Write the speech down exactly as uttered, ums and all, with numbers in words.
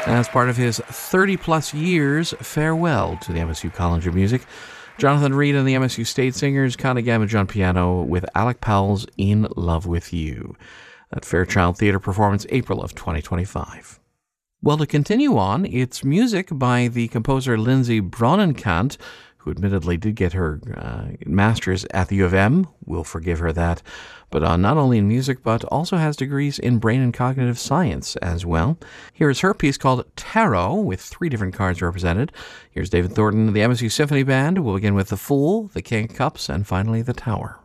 As part of his thirty-plus years farewell to the M S U College of Music, Jonathan Reed and the M S U State Singers, Connie Gamage on piano with Alec Powell's In Love With You. At Fairchild Theatre Performance, April of twenty twenty-five. Well, to continue on, it's music by the composer Lindsay Bronnenkamp, who admittedly did get her uh, master's at the U of M. We'll forgive her that. But uh, not only in music, but also has degrees in brain and cognitive science as well. Here's her piece called Tarot, with three different cards represented. Here's David Thornton, the M S U Symphony Band. We'll begin with The Fool, the King of Cups, and finally The Tower.